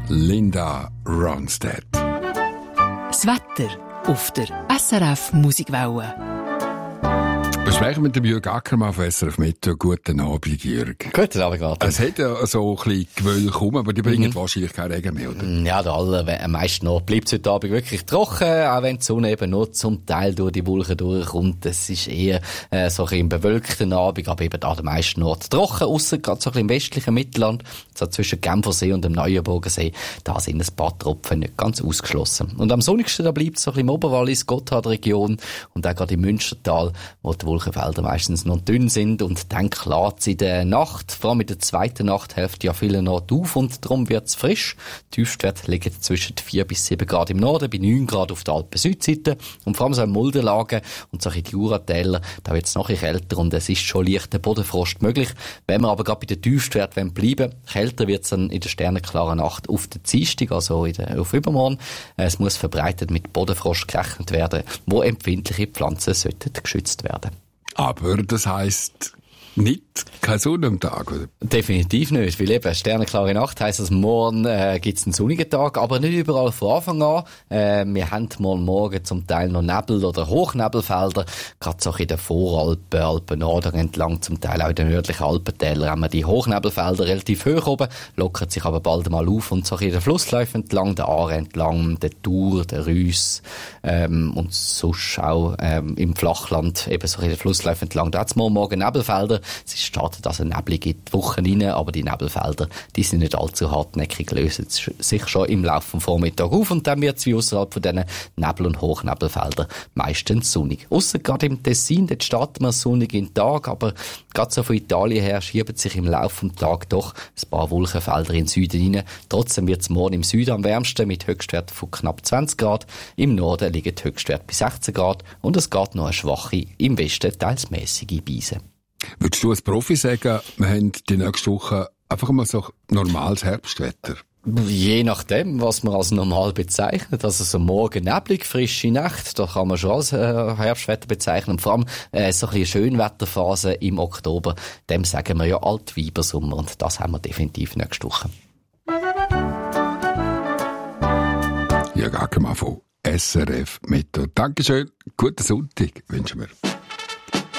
Linda Ronstadt. Das Wetter auf der SRF Musikwelle. Besprechen mit dem Jürg Ackermann von SRF Meteo. Guten Abend, Jürg. Guten Abend, Martin. Es hat ja so ein bisschen Gewöhl gekommen, aber die bringen wahrscheinlich keinen Regen mehr, oder? Ja, am meisten noch bleibt es heute Abend wirklich trocken, auch wenn die Sonne eben nur zum Teil durch die Wolken durchkommt. Es ist eher so ein bisschen im bewölkten Abend, aber eben da der meisten Ort trocken, ausser gerade so ein bisschen im westlichen Mittelland, so zwischen Genfersee und dem Neuenburgensee, da sind ein paar Tropfen nicht ganz ausgeschlossen. Und am sonnigsten da bleibt es so ein bisschen im Oberwallis, Gotthardregion und auch gerade im Münstertal, wo die Wolkenfelder meistens noch dünn sind und dann klart es in der Nacht, vor allem in der zweiten Nachthälfte ja vielen Orten auf und darum wird es frisch. Die Tiefstwerte liegen zwischen 4 bis 7 Grad im Norden, bei 9 Grad auf der Alpen-Südseite und vor allem so in Muldenlagen und so in die Juratäler, da wird es noch ein kälter und es ist schon leichter Bodenfrost möglich. Wenn wir aber gerade bei den Tiefstwerten bleiben, kälter wird es dann in der sternenklaren Nacht auf der Dienstag, also auf übermorgen. Es muss verbreitet mit Bodenfrost gerechnet werden, wo empfindliche Pflanzen sollten geschützt werden. Aber das heisst nicht keine Sonne am Tag, oder? Definitiv nicht, weil eben sternenklare Nacht heisst, dass morgen gibt's einen sonnigen Tag, aber nicht überall von Anfang an. Wir haben morgen zum Teil noch Nebel- oder Hochnebelfelder, gerade so in den Voralpen, Alpen-Norden entlang, zum Teil auch in den nördlichen Alpentälern haben wir die Hochnebelfelder relativ hoch oben, lockert sich aber bald mal auf und so in den Flussläufen entlang, der Aare entlang, der Thur, der Rüss und sonst auch im Flachland, eben so in den Flussläufen entlang, da hat's morgen Nebelfelder. Es startet also neblige Wochen rein, aber die Nebelfelder, die sind nicht allzu hartnäckig, lösen sich schon im Laufe des Vormittags auf und dann wird es wie außerhalb von diesen Nebel- und Hochnebelfeldern meistens sonnig. Ausser gerade im Tessin, dort starten wir sonnig in den Tag, aber gerade so von Italien her schieben sich im Laufe des Tages doch ein paar Wolkenfelder in den Süden rein. Trotzdem wird es morgen im Süden am wärmsten mit Höchstwerten von knapp 20 Grad. Im Norden liegen die Höchstwerte bei 16 Grad und es geht noch eine schwache, im Westen teils mäßige Beise. Würdest du als Profi sagen, wir haben die nächste Woche einfach mal so normales Herbstwetter? Je nachdem, was man als normal bezeichnet. Also so morgen neblig, frische Nacht, da kann man schon als Herbstwetter bezeichnen. Und vor allem so ein bisschen Schönwetterphase im Oktober, dem sagen wir ja Altweibersommer und das haben wir definitiv nächste Woche. Jürg Ackermann von SRF Meteo. Dankeschön, guten Sonntag wünschen wir.